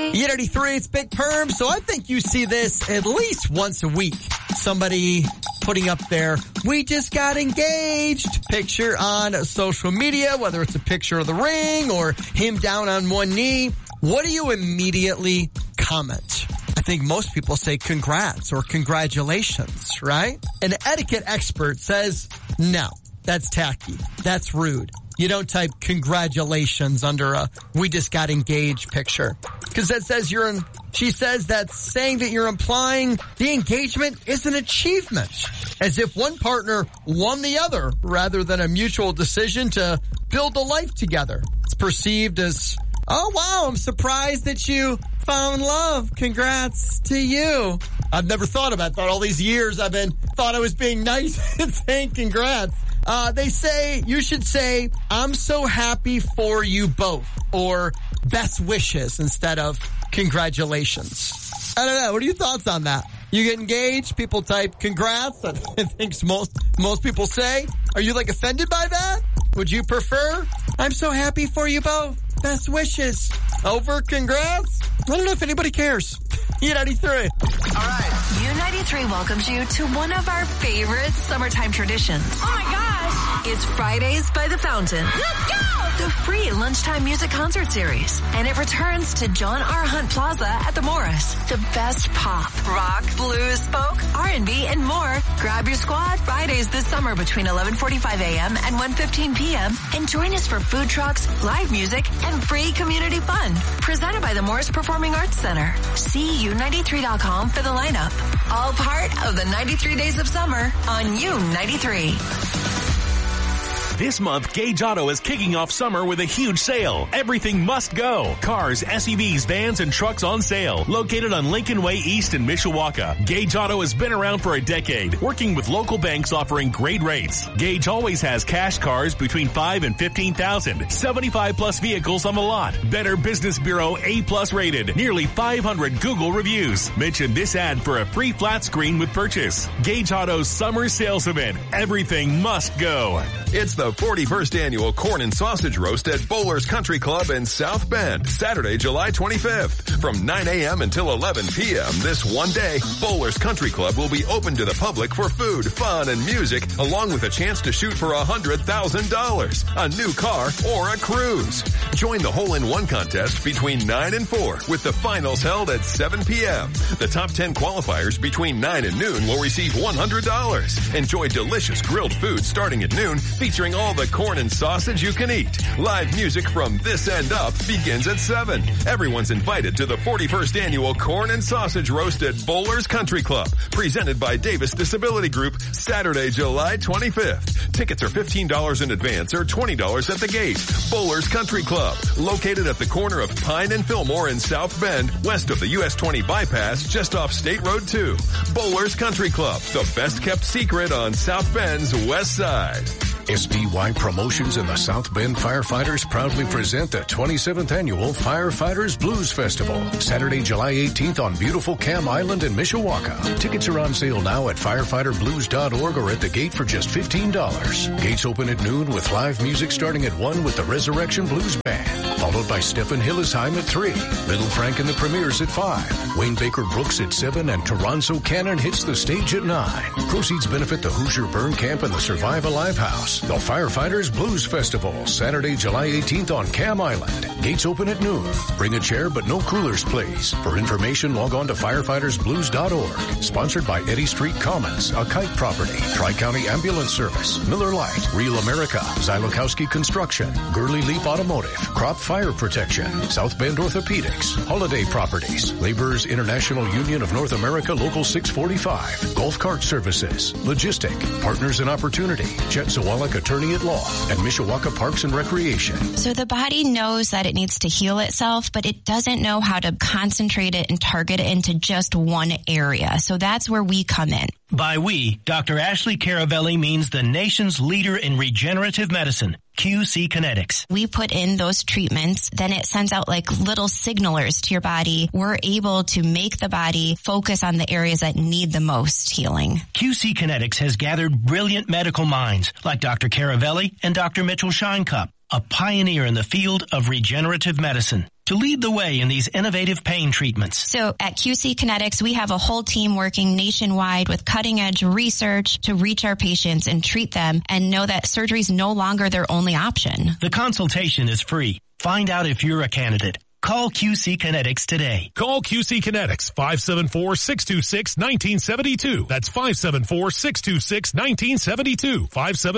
E93, it's Big Perm, so I think you see this at least once a week. Somebody putting up their "we just got engaged" picture on social media, whether it's a picture of the ring or him down on one knee. What do you immediately comment? I think most people say congrats or congratulations, right? An etiquette expert says, no, that's tacky. That's rude. You don't type congratulations under a "we just got engaged" picture. Because that says she says that's saying that you're implying the engagement is an achievement. As if one partner won the other rather than a mutual decision to build a life together. It's perceived as, oh wow, I'm surprised that you found love. Congrats to you. I've never thought about that. All these years thought I was being nice and saying congrats. They say, you should say, "I'm so happy for you both," or "best wishes" instead of "congratulations." I don't know. What are your thoughts on that? You get engaged, people type congrats. I think most people say. Are you offended by that? Would you prefer "I'm so happy for you both, best wishes" over congrats? I don't know if anybody cares. U93. All right. U93 welcomes you to one of our favorite summertime traditions. Oh my gosh. It's Fridays by the Fountain. Let's go! The free lunchtime music concert series. And it returns to John R. Hunt Plaza at the Morris. The best pop, rock, blues, folk, R&B, and more. Grab your squad Fridays this summer between 11:45 a.m. and 1:15 p.m. And join us for food trucks, live music, and free community fun. Presented by the Morris Performing Arts Center. See U93.com for the lineup. All part of the 93 Days of Summer on U93. This month, Gage Auto is kicking off summer with a huge sale. Everything must go. Cars, SUVs, vans, and trucks on sale. Located on Lincoln Way East in Mishawaka. Gage Auto has been around for a decade, working with local banks offering great rates. Gage always has cash cars between $5,000 and $15,000. 75 plus vehicles on the lot. Better Business Bureau A+ rated. Nearly 500 Google reviews. Mention this ad for a free flat screen with purchase. Gage Auto's summer sales event. Everything must go. It's the 41st Annual Corn and Sausage Roast at Bowlers Country Club in South Bend, Saturday, July 25th. From 9 a.m. until 11 p.m. this one day, Bowlers Country Club will be open to the public for food, fun, and music, along with a chance to shoot for $100,000, a new car, or a cruise. Join the hole-in-one contest between 9 and 4, with the finals held at 7 p.m. The top 10 qualifiers between 9 and noon will receive $100. Enjoy delicious grilled food starting at noon, featuring all the corn and sausage you can eat. Live music from this end up begins at 7. Everyone's invited to the 41st Annual Corn and Sausage Roast at Bowlers Country Club, presented by Davis Disability Group, Saturday, July 25th. Tickets are $15 in advance or $20 at the gate. Bowlers Country Club, located at the corner of Pine and Fillmore in South Bend, west of the US 20 bypass, just off State Road 2. Bowlers Country Club, the best kept secret on South Bend's west side. SBY Promotions and the South Bend Firefighters proudly present the 27th Annual Firefighters Blues Festival, Saturday, July 18th on beautiful Cam Island in Mishawaka. Tickets are on sale now at firefighterblues.org or at the gate for just $15. Gates open at noon with live music starting at 1 with the Resurrection Blues Band, followed by Stephen Hillesheim at 3, Little Frank and the Premiers at 5, Wayne Baker Brooks at 7, and Toronzo Cannon hits the stage at 9. Proceeds benefit the Hoosier Burn Camp and the Survive Alive House. The Firefighters Blues Festival, Saturday, July 18th on Cam Island. Gates open at noon. Bring a chair, but no coolers, please. For information, log on to firefightersblues.org. Sponsored by Eddy Street Commons, a kite property, Tri-County Ambulance Service, Miller Lite, Real America, Zylokowski Construction, Gurley Leap Automotive, Crop Fire Protection, South Bend Orthopedics, Holiday Properties, Laborers International Union of North America Local 645, Golf Cart Services, Logistic, Partners in Opportunity, Chet Zawalik Attorney at Law, and Mishawaka Parks and Recreation. So the body knows that it needs to heal itself, but it doesn't know how to concentrate it and target it into just one area. So that's where we come in. By we, Dr. Ashley Caravelli means the nation's leader in regenerative medicine, QC Kinetics. We put in those treatments, then it sends out like little signalers to your body. We're able to make the body focus on the areas that need the most healing. QC Kinetics has gathered brilliant medical minds like Dr. Caravelli and Dr. Mitchell Shinecup, a pioneer in the field of regenerative medicine. to lead the way in these innovative pain treatments. So at QC Kinetics, we have a whole team working nationwide with cutting-edge research to reach our patients and treat them and know that surgery is no longer their only option. The consultation is free. Find out if you're a candidate. Call QC Kinetics today. Call QC Kinetics, 574-626-1972. That's 574-626-1972.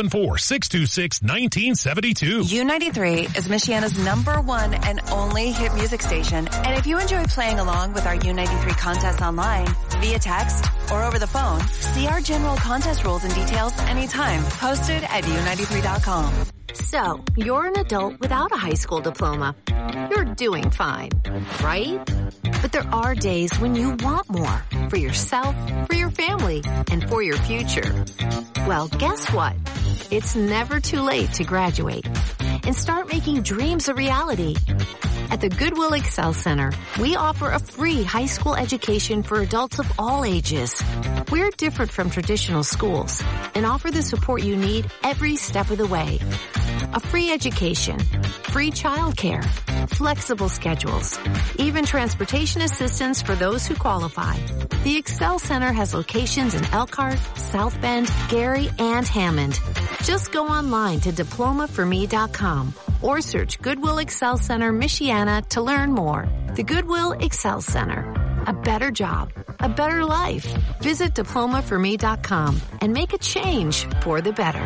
574-626-1972. U93 is Michiana's #1 and only hit music station. And if you enjoy playing along with our U93 contests online, via text, or over the phone, see our general contest rules and details anytime. Posted at U93.com. So, you're an adult without a high school diploma. You're doing fine, right? But there are days when you want more for yourself, for your family, and for your future. Well, guess what? It's never too late to graduate and start making dreams a reality. At the Goodwill Excel Center, we offer a free high school education for adults of all ages. We're different from traditional schools and offer the support you need every step of the way. A free education, free childcare, flexible schedules, even transportation assistance for those who qualify. The Excel Center has locations in Elkhart, South Bend, Gary, and Hammond. Just go online to diplomaforme.com or search Goodwill Excel Center Michiana to learn more. The Goodwill Excel Center. A better job, a better life. Visit diplomaforme.com and make a change for the better.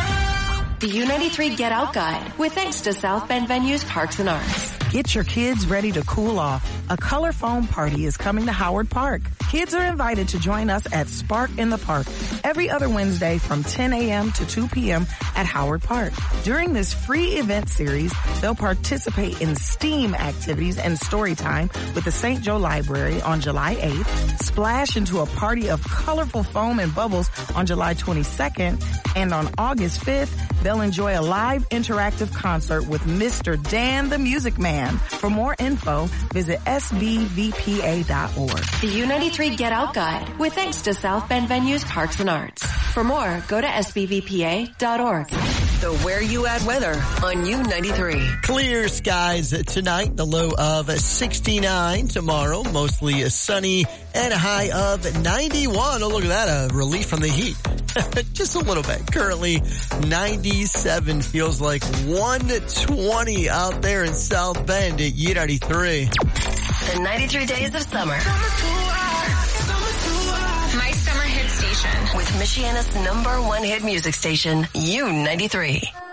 The U93 Get Out Guide, with thanks to South Bend Venues Parks and Arts. Get your kids ready to cool off. A color foam party is coming to Howard Park. Kids are invited to join us at Spark in the Park every other Wednesday from 10 a.m. to 2 p.m. at Howard Park. During this free event series, they'll participate in STEAM activities and story time with the St. Joe Library on July 8th, splash into a party of colorful foam and bubbles on July 22nd, and on August 5th, they'll enjoy a live interactive concert with Mr. Dan the Music Man. For more info, visit sbvpa.org. The U93 Get Out Guide, with thanks to South Bend Venues Parks and Arts. For more, go to sbvpa.org. The Where You At weather on U93. Clear skies tonight, the low of 69. Tomorrow, mostly sunny and a high of 91. Oh, look at that, a relief from the heat. Just a little bit. Currently 97, feels like 120 out there in South Bend at U93. The 93 days of summer. My summer hit station. With Michiana's #1 hit music station, U93.